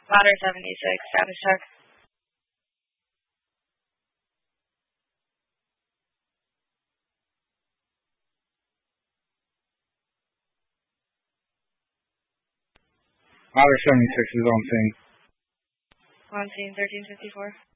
Ladder 76, status check. Ladder 76 is on scene. On scene, 1354.